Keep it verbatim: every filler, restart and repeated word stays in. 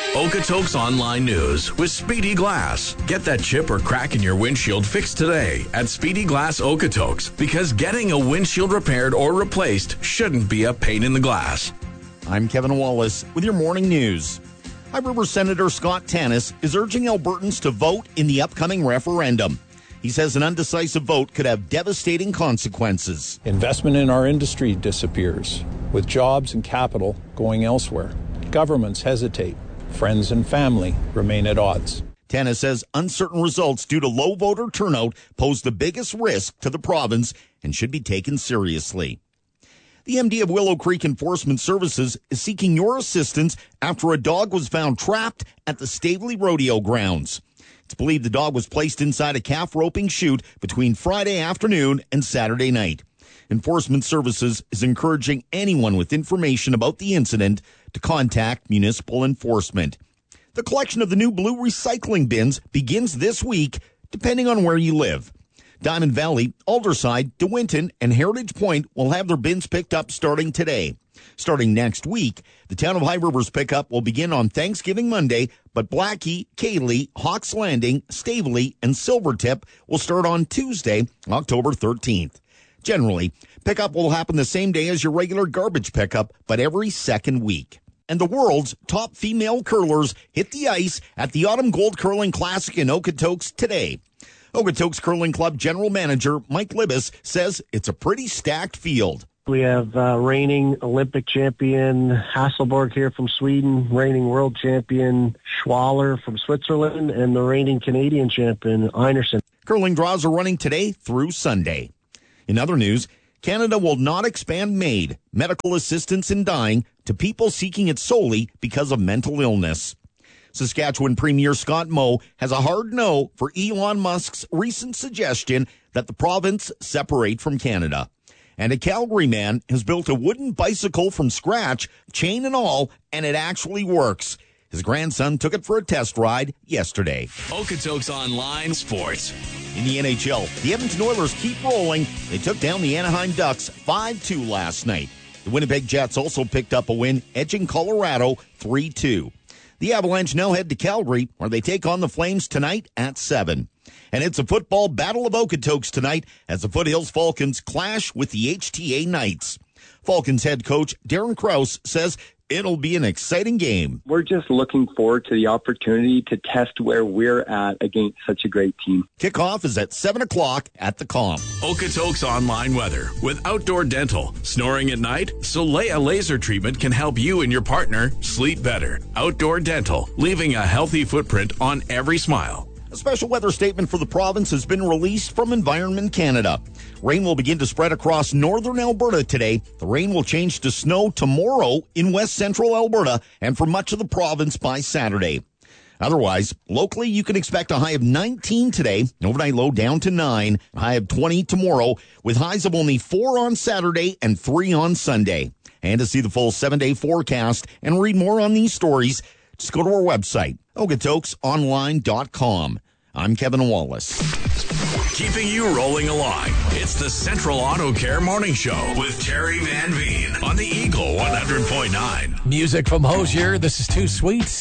Okotoks Online News with Speedy Glass. Get that chip or crack in your windshield fixed today at Speedy Glass Okotoks, because getting a windshield repaired or replaced shouldn't be a pain in the glass. I'm Kevin Wallace with your morning news. High River Senator Scott Tanis is urging Albertans to vote in the upcoming referendum. He says an undecisive vote could have devastating consequences. Investment in our industry disappears, with jobs and capital going elsewhere. Governments hesitate. Friends and family remain at odds. Tanis says uncertain results due to low voter turnout pose the biggest risk to the province and should be taken seriously. The M D of Willow Creek Enforcement Services is seeking your assistance after a dog was found trapped at the Staveley Rodeo grounds. It's believed the dog was placed inside a calf roping chute between Friday afternoon and Saturday night. Enforcement Services is encouraging anyone with information about the incident to contact municipal enforcement. The collection of the new blue recycling bins begins this week, depending on where you live. Diamond Valley, Alderside, DeWinton, and Heritage Point will have their bins picked up starting today. Starting next week, the Town of High River's pickup will begin on Thanksgiving Monday, but Blackie, Cayley, Hawks Landing, Staveley, and Silvertip will start on Tuesday, October thirteenth. Generally, pickup will happen the same day as your regular garbage pickup, but every second week. And the world's top female curlers hit the ice at the Autumn Gold Curling Classic in Okotoks today. Okotoks Curling Club General Manager Mike Libis says it's a pretty stacked field. We have uh, reigning Olympic champion Hasselborg here from Sweden, reigning world champion Schwaller from Switzerland, and the reigning Canadian champion Einerson. Curling draws are running today through Sunday. In other news, Canada will not expand MAID, medical assistance in dying, to people seeking it solely because of mental illness. Saskatchewan Premier Scott Moe has a hard no for Elon Musk's recent suggestion that the province separate from Canada. And a Calgary man has built a wooden bicycle from scratch, chain and all, and it actually works. His grandson took it for a test ride yesterday. Okotoks Online Sports. In the N H L, the Edmonton Oilers keep rolling. They took down the Anaheim Ducks five two last night. The Winnipeg Jets also picked up a win, edging Colorado three two. The Avalanche now head to Calgary, where they take on the Flames tonight at seven. And it's a football battle of Okotoks tonight as the Foothills Falcons clash with the H T A Knights. Falcons head coach Darren Krause says it'll be an exciting game. We're just looking forward to the opportunity to test where we're at against such a great team. Kickoff is at seven o'clock at the Com. Okotoks Online Weather with Outdoor Dental. Snoring at night? Solea Laser Treatment can help you and your partner sleep better. Outdoor Dental, leaving a healthy footprint on every smile. A special weather statement for the province has been released from Environment Canada. Rain will begin to spread across northern Alberta today. The rain will change to snow tomorrow in west central Alberta and for much of the province by Saturday. Otherwise, locally, you can expect a high of nineteen today, an overnight low down to nine, a high of twenty tomorrow, with highs of only four on Saturday and three on Sunday. And to see the full seven-day forecast and read more on these stories, just go to our website, okotoks online dot com. I'm Kevin Wallace. Keeping you rolling along. It's the Central Auto Care Morning Show with Terry Van Veen on the Eagle one hundred point nine. Music from Hozier. This is Too Sweet.